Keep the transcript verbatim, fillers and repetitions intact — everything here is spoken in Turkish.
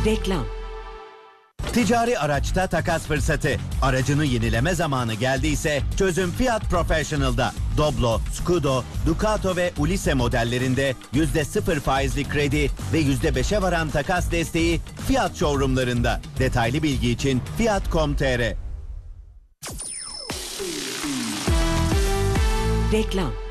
Reklam. Ticari araçta takas fırsatı. Aracını yenileme zamanı geldiyse çözüm Fiat Professional'da. Doblo, Scudo, Ducato ve Ulisse modellerinde yüzde sıfır faizli kredi ve yüzde beşe varan takas desteği Fiat showroomlarında. Detaylı bilgi için fiat nokta com nokta tr. Reklam.